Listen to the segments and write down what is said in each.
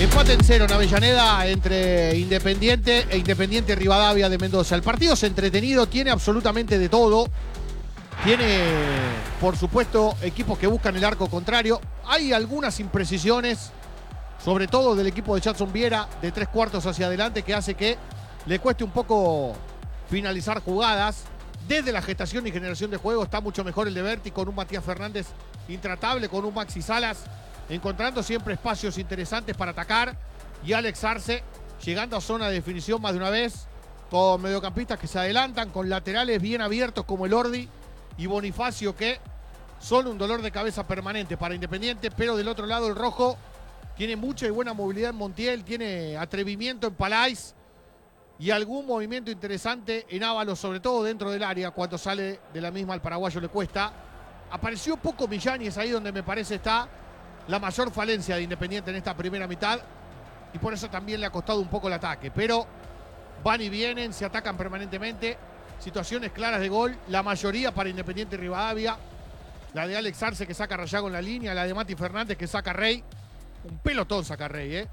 Empate en cero en Avellaneda entre Independiente e Independiente Rivadavia de Mendoza. El partido es entretenido, tiene absolutamente de todo. Tiene, por supuesto, equipos que buscan el arco contrario. Hay algunas imprecisiones, sobre todo del equipo de Jadson Viera, de 3/4 hacia adelante, que hace que le cueste un poco finalizar jugadas. Desde la gestación y generación de juego está mucho mejor el de Berti, con un Matías Fernández intratable, con un Maxi Salas, encontrando siempre espacios interesantes para atacar. Y Alex Arce llegando a zona de definición más de una vez, con mediocampistas que se adelantan, con laterales bien abiertos como el Ordi y Bonifacio, que son un dolor de cabeza permanente para Independiente. Pero del otro lado el rojo tiene mucha y buena movilidad en Montiel, tiene atrevimiento en Palais y algún movimiento interesante en Ábalos, sobre todo dentro del área. Cuando sale de la misma al paraguayo le cuesta. Apareció poco Millán y es ahí donde me parece está la mayor falencia de Independiente en esta primera mitad, y por eso también le ha costado un poco el ataque. Pero van y vienen, se atacan permanentemente, situaciones claras de gol, la mayoría para Independiente Rivadavia. La de Alex Arce, que saca Rayago en la línea, la de Mati Fernández, que saca Rey. Un pelotón saca Rey,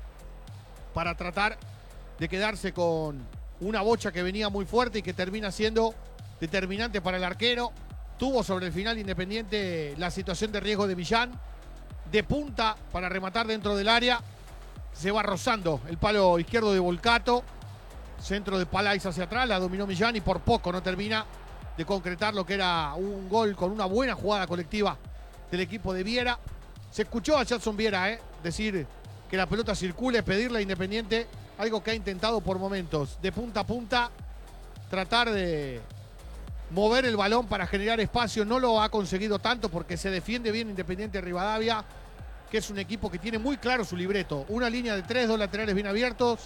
para tratar de quedarse con una bocha que venía muy fuerte y que termina siendo determinante para el arquero. Tuvo sobre el final Independiente la situación de riesgo de Millán, de punta para rematar dentro del área. Se va rozando el palo izquierdo de Volcato, centro de Palais hacia atrás, la dominó Millán y por poco no termina de concretar lo que era un gol con una buena jugada colectiva del equipo de Viera. Se escuchó a Jadson Viera decir que la pelota circule, pedirle a Independiente, algo que ha intentado por momentos, de punta a punta, tratar de mover el balón para generar espacio. No lo ha conseguido tanto porque se defiende bien Independiente Rivadavia, que es un equipo que tiene muy claro su libreto. Una línea de 3, 2 laterales bien abiertos,